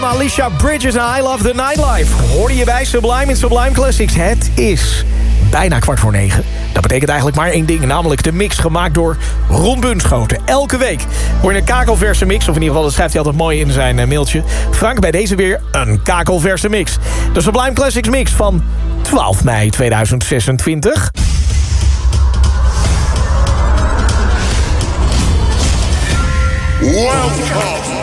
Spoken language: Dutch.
Alicia Bridges en I Love the Nightlife. Hoorde je bij Sublime in Sublime Classics. Het is bijna 9:15. Dat betekent eigenlijk maar één ding, namelijk de mix gemaakt door Ron Bunschoten. Elke week hoor je een kakelverse mix, of in ieder geval dat schrijft hij altijd mooi in zijn mailtje. Frank, bij deze weer een kakelverse mix. De Sublime Classics mix van 12 mei 2026. Welcome